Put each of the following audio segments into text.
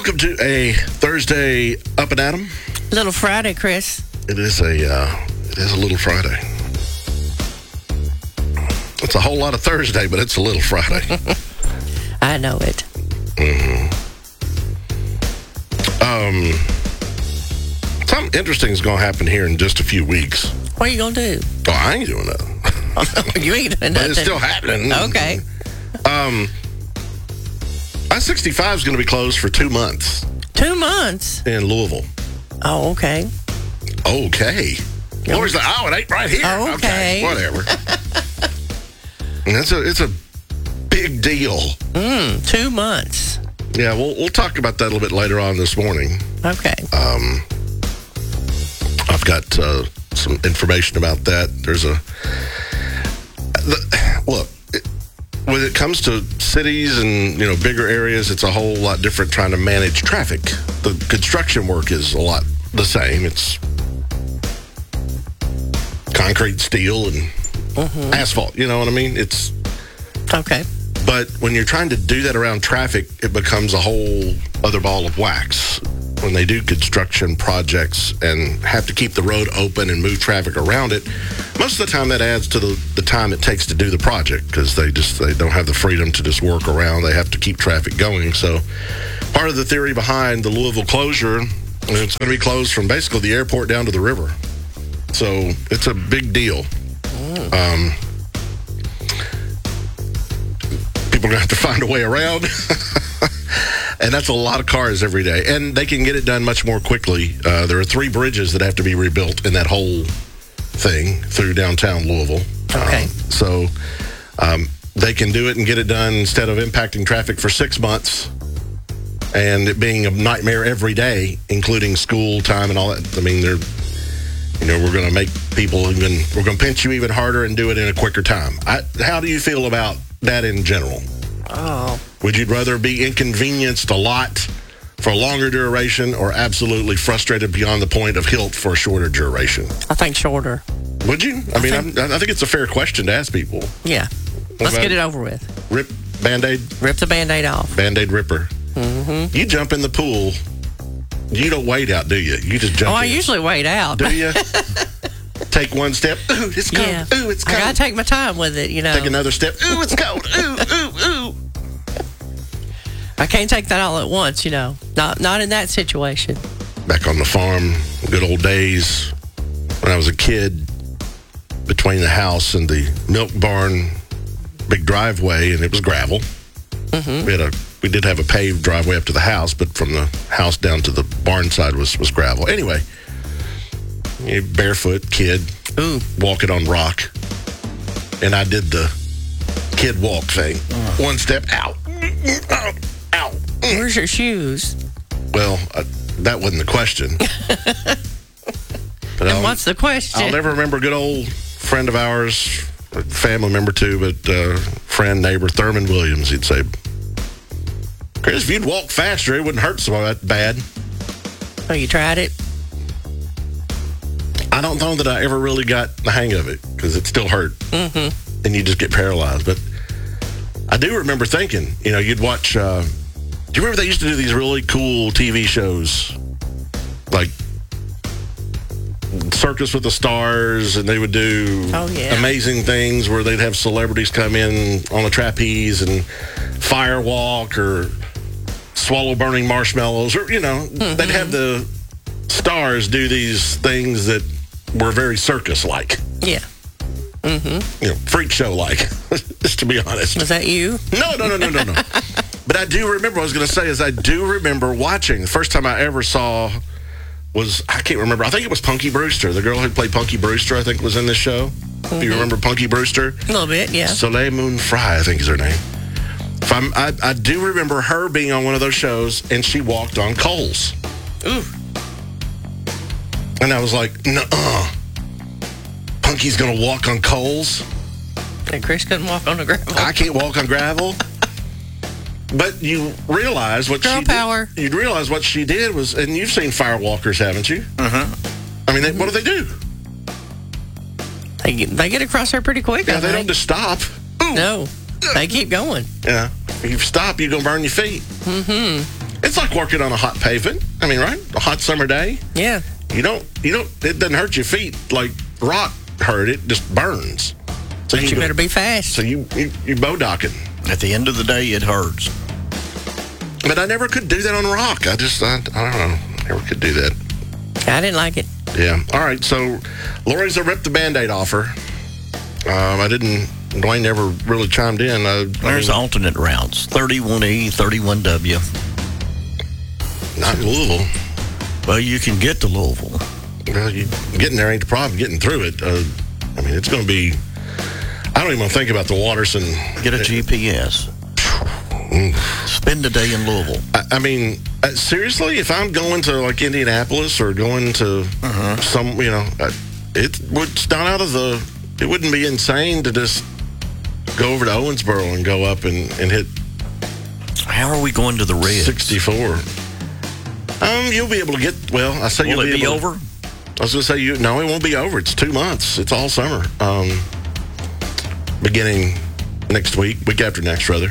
Welcome to a Thursday Up and Adam. Little Friday, Chris. It is a little Friday. It's a whole lot of Thursday, but it's a little Friday. I know it. Something interesting is going to happen here in just a few weeks. What are you going to do? Oh, I ain't doing that. You ain't doing But nothing. it's still happening. Okay. I-65 is going to be closed for 2 months 2 months. in Louisville. Oh, okay. Okay. Lori's like, oh, it ain't right here. Oh, okay. Whatever. And it's a big deal. 2 months. Yeah, we'll talk about that a little bit later on this morning. Okay. I've got some information about that. Look, when it comes to cities and bigger areas, it's a whole lot different trying to manage traffic. The construction work is a lot the same. It's concrete, steel, and asphalt. You know what I mean? It's Okay. But when you're trying to do that around traffic, it becomes a whole other ball of wax. When they do construction projects and have to keep the road open and move traffic around it, most of the time that adds to the time it takes to do the project because they don't have the freedom to just work around. They have to keep traffic going. So part of the theory behind the Louisville closure, it's going to be closed from basically the airport down to the river. So it's a big deal. People are going to have to find a way around. And that's a lot of cars every day. And they can get it done much more quickly. There are 3 bridges that have to be rebuilt in that whole thing through downtown Louisville. Okay. So they can do it and get it done instead of impacting traffic for 6 months and it being a nightmare every day, including school time and all that. I mean, we're going to make people we're going to pinch you even harder and do it in a quicker time. How do you feel about that in general? Oh. Would you rather be inconvenienced a lot for a longer duration or absolutely frustrated beyond the point of hilt for a shorter duration? I think shorter. Would you? I think it's a fair question to ask people. Yeah. Let's get it over with. Rip Band-Aid? Rip the Band-Aid off. Band-Aid ripper. Mm-hmm. You jump in the pool. You don't wait out, do you? You just jump in. I usually wait out. Do you? Take one step. Ooh, it's cold. Yeah. Ooh, it's cold. I got to take my time with it, Take another step. Ooh, it's cold. Ooh, ooh, ooh. I can't take that all at once, Not in that situation. Back on the farm, good old days when I was a kid, between the house and the milk barn, big driveway, and it was gravel. We did have a paved driveway up to the house, but from the house down to the barn side was gravel. Anyway, barefoot kid, walking on rock, and I did the kid walk thing. One step out. Ow. Where's your shoes? Well, that wasn't the question. But And what's the question? I'll never remember a good old friend of ours, a family member too, but friend, neighbor, Thurman Williams. He'd say, Chris, if you'd walk faster, it wouldn't hurt so bad. Oh, you tried it? I don't know that I ever really got the hang of it because it still hurt. And you just get paralyzed. But I do remember thinking, you'd watch, do you remember they used to do these really cool TV shows? Like Circus with the Stars, and they would do amazing things where they'd have celebrities come in on a trapeze and firewalk or swallow burning marshmallows, or, they'd have the stars do these things that were very circus-like. Yeah. Freak show-like, just to be honest. Was that you? No. But I do remember, I do remember watching. The first time I ever saw was, I can't remember, I think it was Punky Brewster. The girl who played Punky Brewster, I think, was in this show. Do you remember Punky Brewster? A little bit, yeah. Soleil Moon Frye, I think is her name. I do remember her being on one of those shows, and she walked on coals. Ooh. And I was like, nuh-uh. Punky's going to walk on coals? And Chris couldn't walk on the gravel. I can't walk on gravel? But you realize what Girl she power. did. You'd realize what she did was, and you've seen firewalkers, haven't you? I mean, what do they do? They get across there pretty quick. Yeah, they don't just stop. No, they keep going. Yeah, if you stop, you're going to burn your feet. It's like working on a hot pavement. I mean, right? A hot summer day. Yeah. You don't. It doesn't hurt your feet like rock hurt. It just burns. So But you better be fast. So you bow-docking. At the end of the day, it hurts. But I never could do that on rock. I don't know. I never could do that. I didn't like it. Yeah. All right. So Lori's a rip the Band-Aid offer. Dwayne never really chimed in. There's alternate routes. 31E, 31W. Not Louisville. Well, you can get to Louisville. Well, getting there ain't the problem. Getting through it. I mean, it's going to be... I don't even want to think about the Watterson. Get a GPS. Spend a day in Louisville. I mean, seriously, if I'm going to like Indianapolis or going to some, it would not out of the. It wouldn't be insane to just go over to Owensboro and go up and hit. How are we going to the Reds? 64. You'll be able to get. Well, I say Will you'll it be able over? I was going to say no, it won't be over. It's 2 months. It's all summer. Beginning next week after next, rather.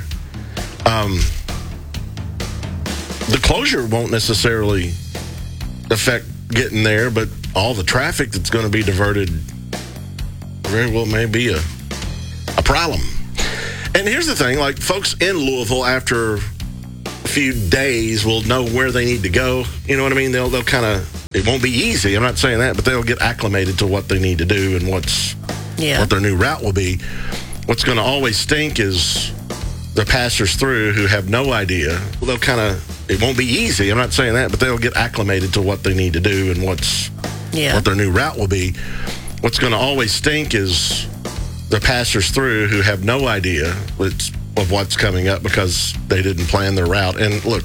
The closure won't necessarily affect getting there, but all the traffic that's going to be diverted very well may be a problem. And here's the thing, like folks in Louisville after a few days will know where they need to go. You know what I mean? They'll kind of, it won't be easy. I'm not saying that, but they'll get acclimated to what they need to do and what their new route will be. What's going to always stink is the passers through who have no idea. They'll it won't be easy. I'm not saying that, but they'll get acclimated to what they need to do and what their new route will be. What's going to always stink is the passers through who have no idea of what's coming up because they didn't plan their route. And look,